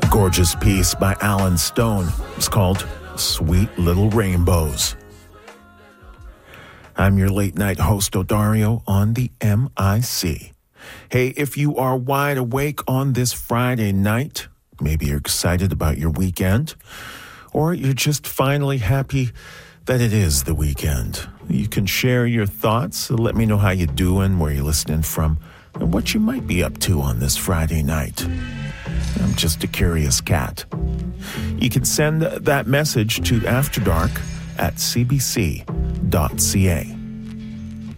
Gorgeous piece by Alan Stone. It's called Sweet Little Rainbows. I'm your late night host, Odario, on the MIC. Hey, if you are wide awake on this Friday night, maybe you're excited about your weekend, or you're just finally happy that it is the weekend. You can share your thoughts. Let me know how you're doing, where you're listening from, and what you might be up to on this Friday night. I'm just a curious cat. You can send that message to afterdark@cbc.ca.